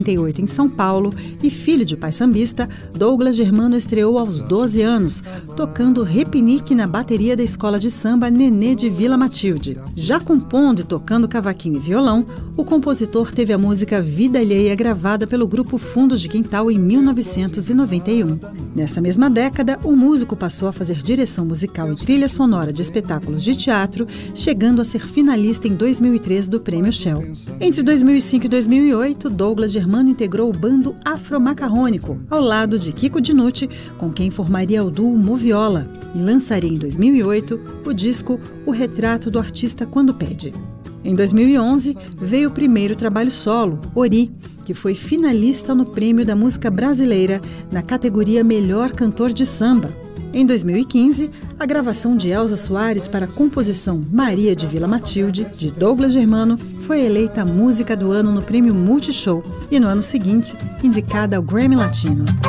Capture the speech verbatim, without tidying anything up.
e oito em São Paulo e filho de pai sambista, Douglas Germano estreou aos doze anos, tocando repinique na bateria da escola de samba Nenê de Vila Matilde. Já compondo e tocando cavaquinho e violão, o compositor teve a música Vida Alheia gravada pelo grupo Fundo de Quintal em mil novecentos e noventa e um. Nessa mesma década, o músico passou a fazer direção musical e trilha sonora de espetáculos de teatro, chegando a ser finalista em dois mil e três do Prêmio Shell. Entre dois mil e cinco e dois mil e oito, Douglas Germano integrou o bando Afromacarrônico, ao lado de Kiko Dinucci, com quem formaria o duo Moviola, e lançaria em dois mil e oito o disco O Retrato do Artista Quando Pede. Em dois mil e onze, veio o primeiro trabalho solo, Ori, que foi finalista no Prêmio da Música Brasileira na categoria Melhor Cantor de Samba. Em dois mil e quinze, a gravação de Elza Soares para a composição Maria de Vila Matilde, de Douglas Germano, foi eleita a Música do Ano no Prêmio Multishow e, no ano seguinte, indicada ao Grammy Latino.